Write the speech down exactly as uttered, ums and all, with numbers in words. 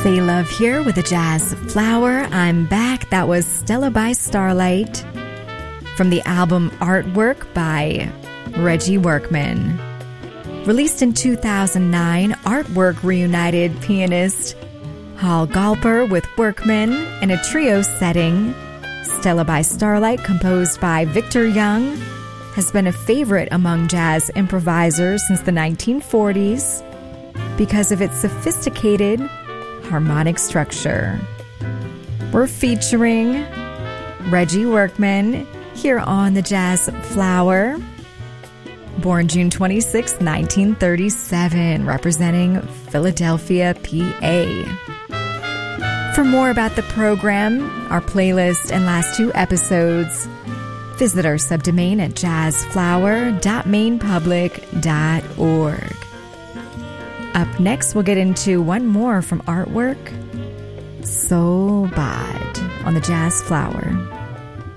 Faye Love here with a Jazz Flower. I'm back. That was Stella by Starlight from the album Artwork by Reggie Workman. Released in two thousand nine, Artwork reunited pianist Hal Galper with Workman in a trio setting. Stella by Starlight, composed by Victor Young, has been a favorite among jazz improvisers since the nineteen forties because of its sophisticated harmonic structure. We're featuring Reggie Workman here on the Jazz Flower. Born June twenty-sixth, nineteen thirty-seven, representing Philadelphia, P A. For more about the program, our playlist, and last two episodes, visit our subdomain at jazz flower dot maine public dot org. Up next, we'll get into one more from Artwork, So Bad, on the Jazz Flower.